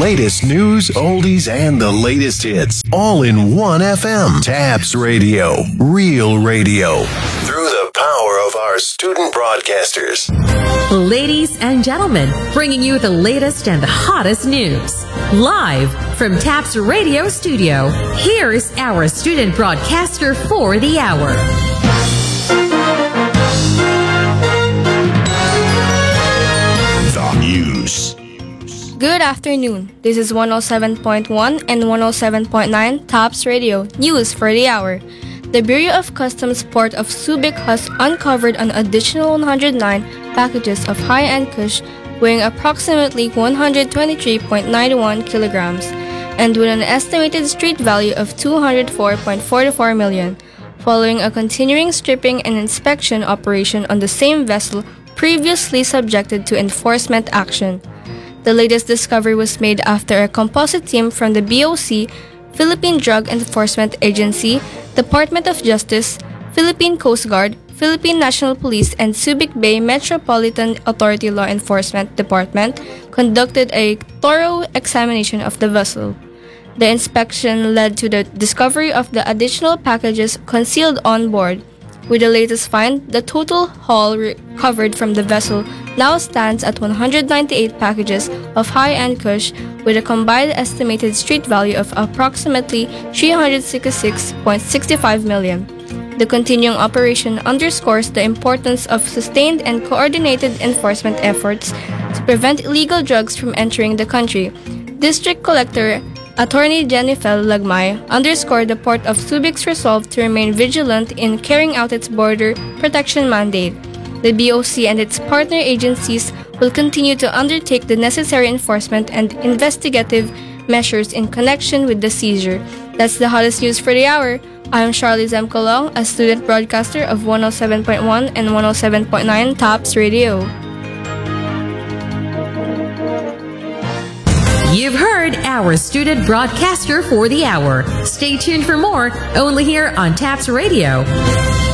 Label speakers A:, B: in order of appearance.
A: latest news, oldies, and the latest hits. All in one FM. TAPS Radio. Real radio. Through the power of our student broadcasters.
B: Ladies and gentlemen, bringing you the latest and the hottest news. Live from TAPS Radio Studio, here's our student broadcaster for the hour.
A: The news.
C: Good afternoon. This is 107.1 and 107.9 TAPS Radio News for the hour. The Bureau of Customs Port of Subic has uncovered an additional 109 packages of high-end kush weighing approximately 123.91 kilograms and with an estimated street value of 204.44 million, following a continuing stripping and inspection operation on the same vessel previously subjected to enforcement action. The latest discovery was made after a composite team from the BOC, Philippine Drug Enforcement Agency, Department of Justice, Philippine Coast Guard, Philippine National Police, and Subic Bay Metropolitan Authority Law Enforcement Department conducted a thorough examination of the vessel. The inspection led to the discovery of the additional packages concealed on board. With the latest find, the total haul recovered from the vessel now stands at 198 packages of high-end kush with a combined estimated street value of approximately 366.65 million. The continuing operation underscores the importance of sustained and coordinated enforcement efforts to prevent illegal drugs from entering the country. District Collector Attorney Jennifer Lagmay underscored the Port of Subic's resolve to remain vigilant in carrying out its border protection mandate. The BOC and its partner agencies will continue to undertake the necessary enforcement and investigative measures in connection with the seizure. That's the hottest news for the hour. I am Charlie Zemkolong, a student broadcaster of 107.1 and 107.9 TAPS Radio.
B: You've heard our student broadcaster for the hour. Stay tuned for more, only here on TAPS Radio.